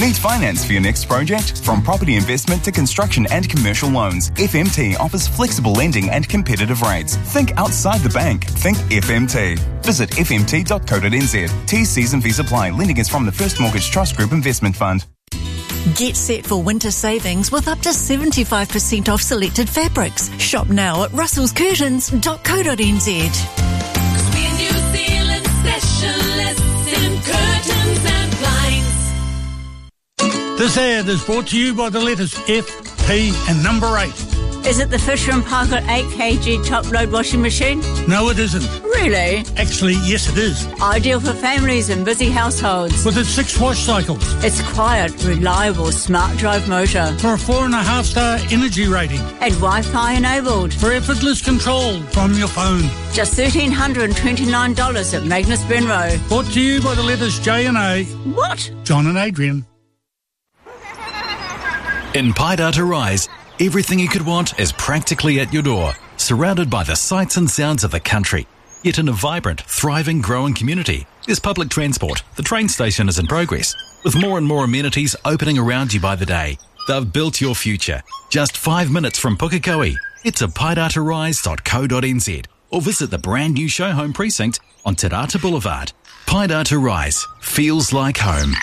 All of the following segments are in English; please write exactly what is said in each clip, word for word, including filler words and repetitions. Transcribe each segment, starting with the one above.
Need finance for your next project? From property investment to construction and commercial loans, F M T offers flexible lending and competitive rates. Think outside the bank. Think F M T. Visit f m t dot co dot n z. T's, C's and V's apply. Lending is from the First Mortgage Trust Group Investment Fund. Get set for winter savings with up to seventy-five percent off selected fabrics. Shop now at russels curtains dot co dot n z. We're New Zealand specialists in curtains and blinds. This ad is brought to you by the letters F, P and number eight. Is it the Fisher and Paykel eight kilogram top load washing machine? No, it isn't. Really? Actually, yes, it is. Ideal for families and busy households. With its six wash cycles. It's quiet, reliable, smart drive motor. For a four and a half star energy rating. And Wi-Fi enabled. For effortless control from your phone. Just one thousand three hundred twenty-nine dollars at Magnus Benroe. Brought to you by the letters J and A. What? John and Adrian. In Paidata Rise, everything you could want is practically at your door, surrounded by the sights and sounds of the country. Yet in a vibrant, thriving, growing community, there's public transport. The train station is in progress, with more and more amenities opening around you by the day. They've built your future. Just five minutes from Pukekohe. Head to paidata rise dot co dot n z or visit the brand new show home precinct on Te Rata Boulevard. Paidata Rise feels like home.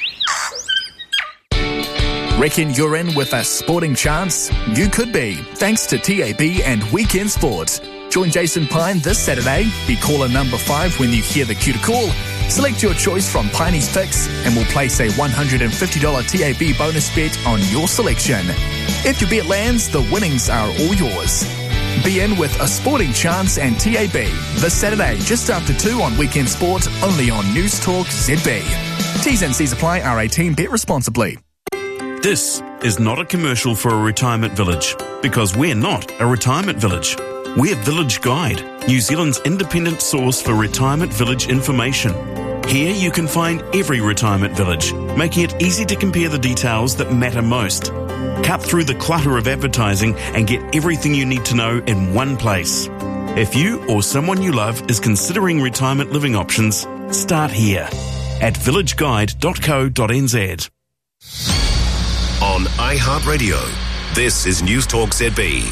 Reckon you're in with a sporting chance? You could be, thanks to T A B and Weekend Sport. Join Jason Pine this Saturday. Be caller number five when you hear the cue to call. Select your choice from Piney's picks and we'll place a one hundred fifty dollars T A B bonus bet on your selection. If your bet lands, the winnings are all yours. Be in with a sporting chance and T A B this Saturday just after two on Weekend Sport, only on News Talk Z B. T's and C's apply. R eighteen. Bet responsibly. This is not a commercial for a retirement village, because we're not a retirement village. We're Village Guide, New Zealand's independent source for retirement village information. Here you can find every retirement village, making it easy to compare the details that matter most. Cut through the clutter of advertising and get everything you need to know in one place. If you or someone you love is considering retirement living options, start here at village guide dot co dot n z. On iHeartRadio, this is News Talk Z B.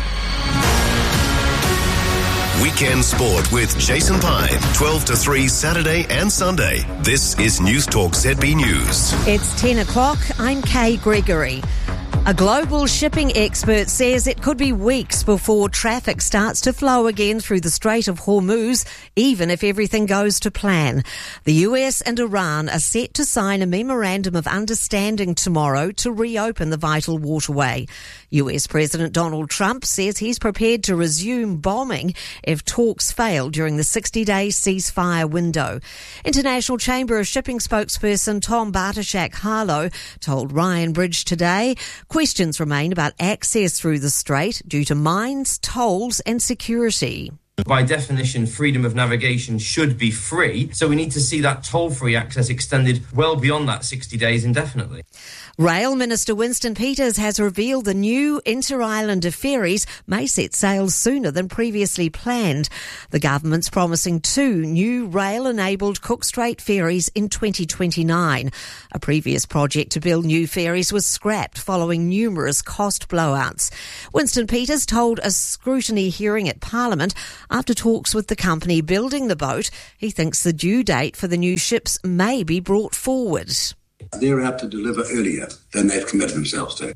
Weekend Sport with Jason Pine, twelve to three Saturday and Sunday. This is News Talk Z B News. It's ten o'clock. I'm Kay Gregory. A global shipping expert says it could be weeks before traffic starts to flow again through the Strait of Hormuz, even if everything goes to plan. The U S and Iran are set to sign a memorandum of understanding tomorrow to reopen the vital waterway. U S President Donald Trump says he's prepared to resume bombing if talks fail during the sixty-day ceasefire window. International Chamber of Shipping spokesperson Tom Bartoszak-Harlow told Ryan Bridge today questions remain about access through the strait due to mines, tolls and security. By definition, freedom of navigation should be free, so we need to see that toll-free access extended well beyond that sixty days indefinitely. Rail Minister Winston Peters has revealed the new inter-islander ferries may set sail sooner than previously planned. The government's promising two new rail-enabled Cook Strait ferries in twenty twenty-nine. A previous project to build new ferries was scrapped following numerous cost blowouts. Winston Peters told a scrutiny hearing at Parliament after talks with the company building the boat, he thinks the due date for the new ships may be brought forward. They're out to deliver earlier than they've committed themselves to.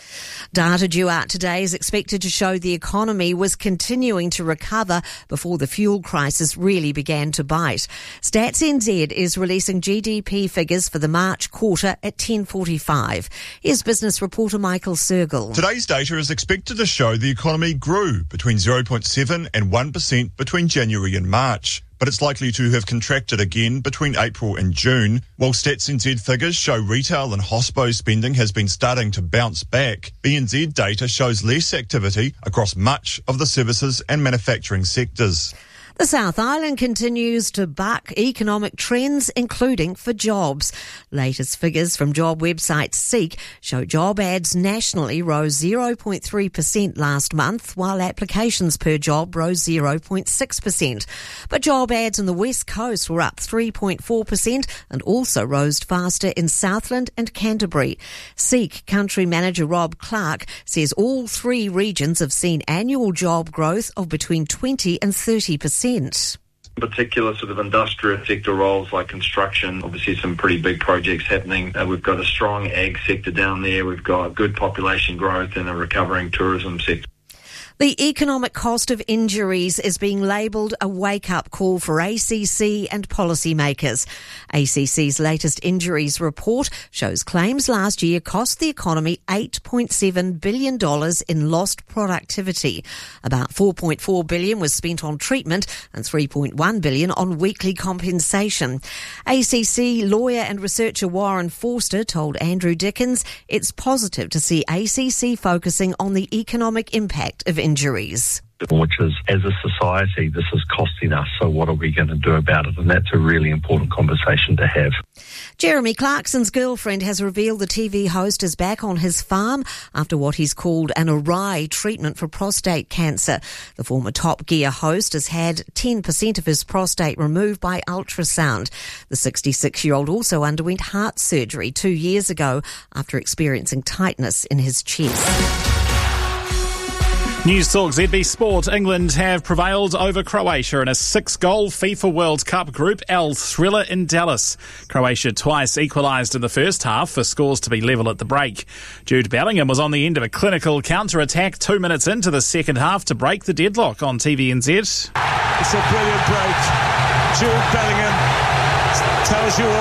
Data due out today is expected to show the economy was continuing to recover before the fuel crisis really began to bite. Stats N Z is releasing G D P figures for the March quarter at ten forty-five. Here's business reporter Michael Sergel. Today's data is expected to show the economy grew between zero point seven and one percent between January and March, but it's likely to have contracted again between April and June. While Stats N Z figures show retail and hospo spending has been starting to bounce back, B N Z data shows less activity across much of the services and manufacturing sectors. The South Island continues to buck economic trends, including for jobs. Latest figures from job website Seek show job ads nationally rose zero point three percent last month, while applications per job rose zero point six percent. But job ads on the West Coast were up three point four percent and also rose faster in Southland and Canterbury. Seek country manager Rob Clark says all three regions have seen annual job growth of between twenty and thirty percent. In particular, sort of industrial sector roles like construction, obviously some pretty big projects happening. Uh, we've got a strong ag sector down there. We've got good population growth and a recovering tourism sector. The economic cost of injuries is being labelled a wake-up call for A C C and policymakers. A C C's latest injuries report shows claims last year cost the economy eight point seven billion dollars in lost productivity. About four point four billion dollars was spent on treatment and three point one billion dollars on weekly compensation. A C C lawyer and researcher Warren Forster told Andrew Dickens it's positive to see A C C focusing on the economic impact of injuries. Which is, as a society, this is costing us, so what are we going to do about it? And that's a really important conversation to have. Jeremy Clarkson's girlfriend has revealed the T V host is back on his farm after what he's called an awry treatment for prostate cancer. The former Top Gear host has had ten percent of his prostate removed by ultrasound. The sixty-six-year-old also underwent heart surgery two years ago after experiencing tightness in his chest. News Talk Z B Sport. England have prevailed over Croatia in a six-goal FIFA World Cup Group L thriller in Dallas. Croatia twice equalised in the first half for scores to be level at the break. Jude Bellingham was on the end of a clinical counter-attack two minutes into the second half to break the deadlock on T V N Z. It's a brilliant break. Jude Bellingham tells you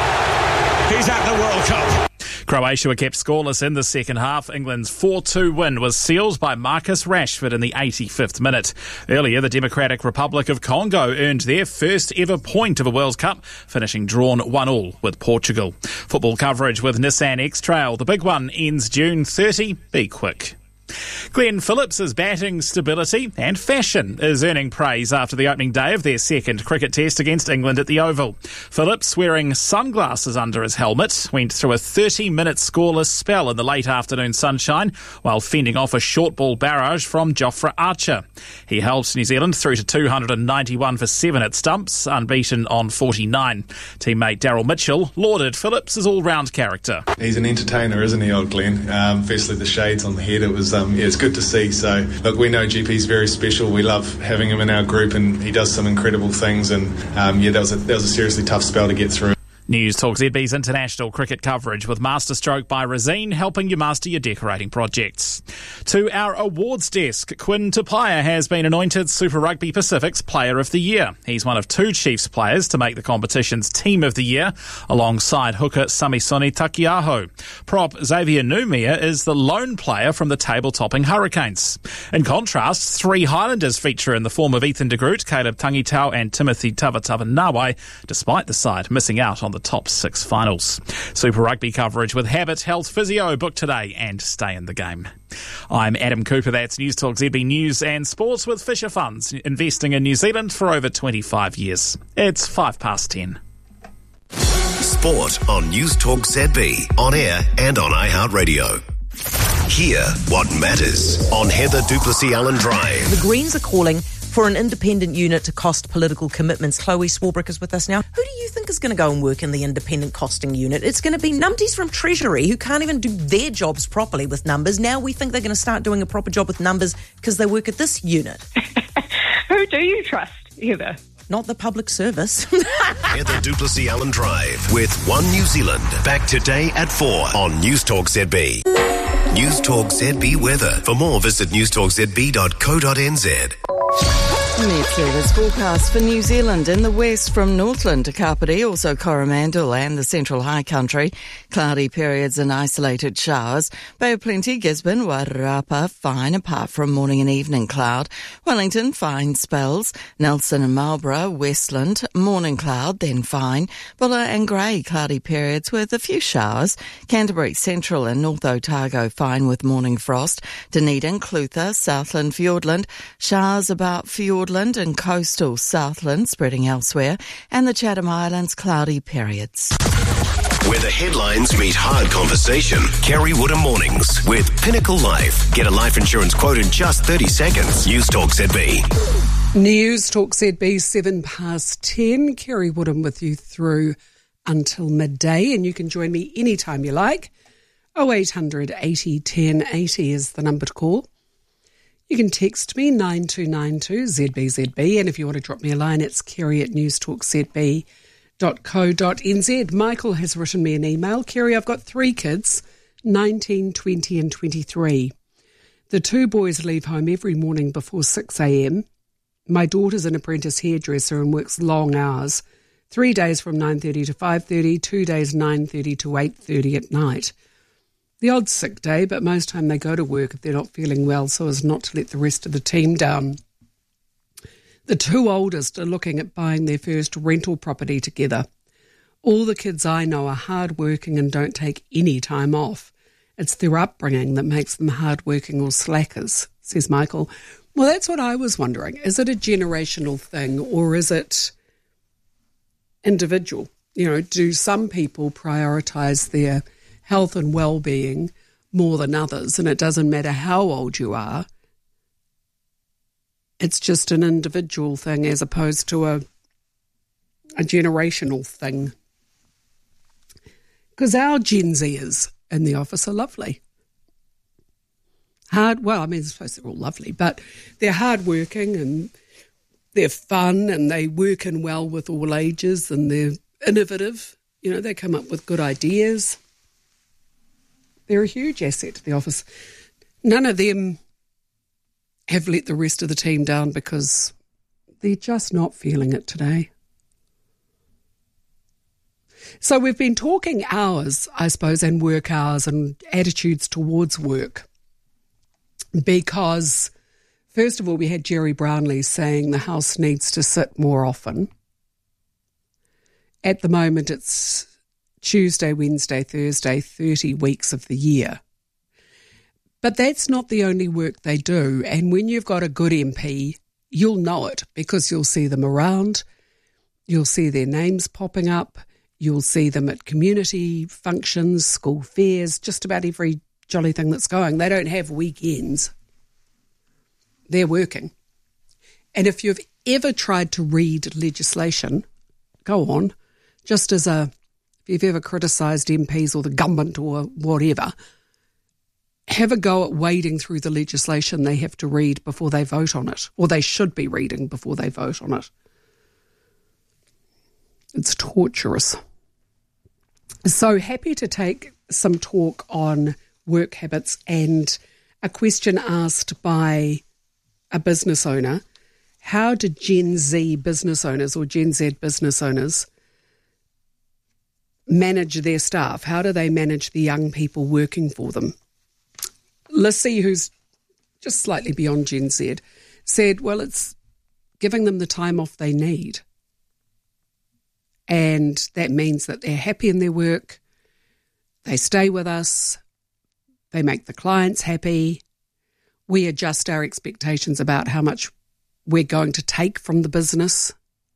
all he's at the World Cup. Croatia were kept scoreless in the second half. England's four two win was sealed by Marcus Rashford in the eighty-fifth minute. Earlier, the Democratic Republic of Congo earned their first ever point of a World Cup, finishing drawn one all with Portugal. Football coverage with Nissan X-Trail. The big one ends June thirtieth. Be quick. Glenn Phillips' batting stability and fashion is earning praise after the opening day of their second cricket test against England at the Oval. Phillips, wearing sunglasses under his helmet, went through a thirty-minute scoreless spell in the late afternoon sunshine while fending off a short ball barrage from Jofra Archer. He helped New Zealand through to two hundred ninety-one for seven at stumps, unbeaten on forty-nine. Teammate Daryl Mitchell lauded Phillips' all-round character. He's an entertainer, isn't he, old Glenn? Um, firstly, the shades on the head, it was Um, yeah, it's good to see. So, look, we know G P's very special. We love having him in our group, and he does some incredible things. And um, yeah, that was a, that was a seriously tough spell to get through. News Talk Z B's international cricket coverage with Masterstroke by Resine, helping you master your decorating projects. To our awards desk, Quinn Tupaia has been anointed Super Rugby Pacific's Player of the Year. He's one of two Chiefs players to make the competition's Team of the Year, alongside hooker Samisoni Takiaho. Prop Xavier Numia is the lone player from the table-topping Hurricanes. In contrast, three Highlanders feature in the form of Ethan de Groot, Caleb Tangitau and Timothy Tavatavanawe, despite the side missing out on the top six finals. Super Rugby coverage with Habit Health Physio. Book today and stay in the game. I'm Adam Cooper. That's News Talk Z B News and Sports with Fisher Funds, investing in New Zealand for over twenty-five years. It's five past ten. Sport on News Talk Z B, on air and on iHeartRadio. Hear what matters on Heather Duplessis Allen Drive. The Greens are calling for an independent unit to cost political commitments. Chloe Swarbrick is with us now. Who do you think is going to go and work in the independent costing unit? It's going to be numpties from Treasury who can't even do their jobs properly with numbers. Now we think they're going to start doing a proper job with numbers because they work at this unit. Who do you trust, Heather? Not the public service. Heather Duplessis Allen Drive with One New Zealand. Back today at four on News Talk Z B. News Talk Z B weather. For more, visit news talk z b dot co dot n z. Metweather's forecast for New Zealand in the west from Northland to Kapiti, also Coromandel and the Central High Country. Cloudy periods and isolated showers. Bay of Plenty, Gisborne, Wairarapa, fine apart from morning and evening cloud. Wellington, fine spells. Nelson and Marlborough, Westland, morning cloud, then fine. Bulla and Grey, cloudy periods with a few showers. Canterbury, Central and North Otago, fine with morning frost. Dunedin, Clutha, Southland, Fiordland, showers about Fiord Nordland and coastal Southland spreading elsewhere, and the Chatham Islands cloudy periods. Where the headlines meet hard conversation. Kerry Woodham Mornings with Pinnacle Life. Get a life insurance quote in just thirty seconds. News Talk Z B. News Talk Z B, seven past ten. Kerry Woodham with you through until midday, and you can join me anytime you like. oh eight hundred eighty ten eighty is the number to call. You can text me nine two nine two Z B Z B, and if you want to drop me a line, it's Kerry at newstalkzb dot co dot n z. Michael has written me an email. Kerry, I've got three kids, nineteen, twenty and twenty-three. The two boys leave home every morning before six a.m. My daughter's an apprentice hairdresser and works long hours, three days from nine thirty to five thirty, two days nine thirty to eight thirty at night. The odd sick day, but most time they go to work if they're not feeling well so as not to let the rest of the team down. The two oldest are looking at buying their first rental property together. All the kids I know are hard-working and don't take any time off. It's their upbringing that makes them hard-working or slackers, says Michael. Well, that's what I was wondering. Is it a generational thing or is it individual? You know, do some people prioritise their health and well-being more than others, and it doesn't matter how old you are? It's just an individual thing as opposed to a a generational thing. Because our Gen Zers in the office are lovely. Hard, well, I mean, I suppose they're all lovely, but they're hardworking and they're fun and they work in well with all ages and they're innovative. You know, they come up with good ideas. They're a huge asset to the office. None of them have let the rest of the team down because they're just not feeling it today. So we've been talking hours, I suppose, and work hours and attitudes towards work because, first of all, we had Jerry Brownlee saying the House needs to sit more often. At the moment, it's Tuesday, Wednesday, Thursday, thirty weeks of the year. But that's not the only work they do. And when you've got a good M P, you'll know it because you'll see them around. You'll see their names popping up. You'll see them at community functions, school fairs, just about every jolly thing that's going. They don't have weekends. They're working. And if you've ever tried to read legislation, go on. Just as a, if you've ever criticised M Ps or the government or whatever, have a go at wading through the legislation they have to read before they vote on it, or they should be reading before they vote on it. It's torturous. So happy to take some talk on work habits and a question asked by a business owner. How do Gen Z business owners or Gen Z business owners manage their staff? How do they manage the young people working for them? Lissy, who's just slightly beyond Gen Z, said, well, it's giving them the time off they need. And that means that they're happy in their work, they stay with us, they make the clients happy, we adjust our expectations about how much we're going to take from the business,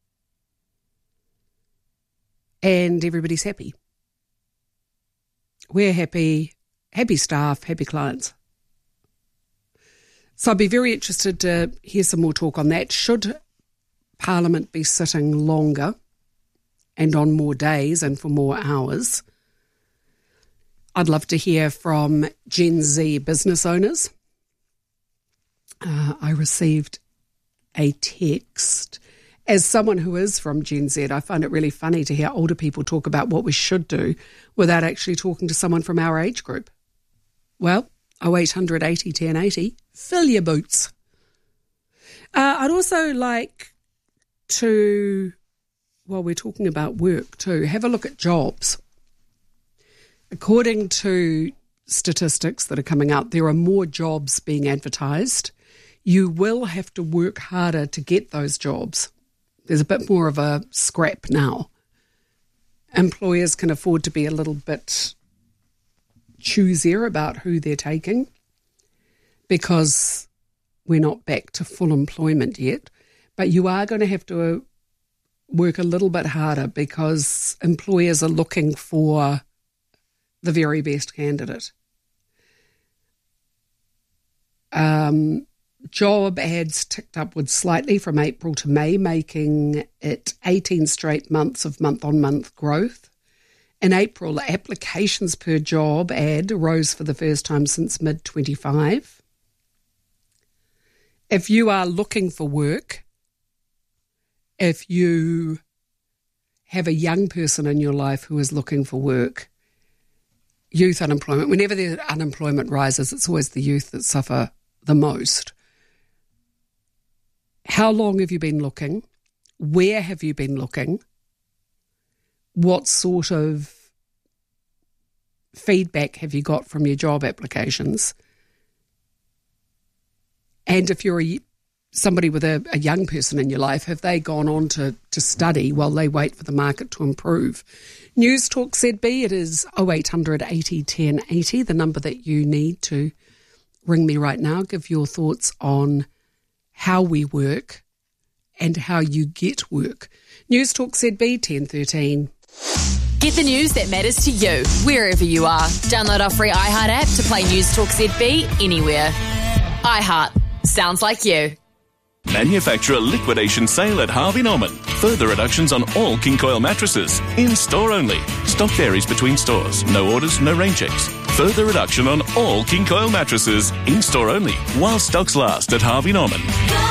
and everybody's happy. We're happy, happy staff, happy clients. So I'd be very interested to hear some more talk on that. Should Parliament be sitting longer and on more days and for more hours? I'd love to hear from Gen Z business owners. Uh, I received a text. As someone who is from Gen Z, I find it really funny to hear older people talk about what we should do without actually talking to someone from our age group. Well, oh eight hundred eighty ten eighty, fill your boots. Uh, I'd also like to, while we're talking about work too, have a look at jobs. According to statistics that are coming out, there are more jobs being advertised. You will have to work harder to get those jobs. There's a bit more of a scrap now. Employers can afford to be a little bit choosier about who they're taking because we're not back to full employment yet. But you are going to have to work a little bit harder because employers are looking for the very best candidate. Um, job ads ticked upwards slightly from April to May, making it eighteen straight months of month-on-month growth. In April, applications per job ad rose for the first time since mid twenty-five. If you are looking for work, if you have a young person in your life who is looking for work, youth unemployment, whenever the unemployment rises, it's always the youth that suffer the most. How long have you been looking? Where have you been looking? What sort of feedback have you got from your job applications? And if you're a, somebody with a, a young person in your life, have they gone on to, to study while they wait for the market to improve? News Talk Z B, it is oh eight hundred eighty ten eighty, the number that you need to ring me right now. Give your thoughts on how we work and how you get work. News Talk Z B, ten thirteen. Get the news that matters to you, wherever you are. Download our free iHeart app to play News Talk Z B anywhere. iHeart. Sounds like you. Manufacturer liquidation sale at Harvey Norman. Further reductions on all King Coil mattresses. In store only. Stock varies between stores. No orders, no rain checks. Further reduction on all King Coil mattresses. In store only. While stocks last at Harvey Norman.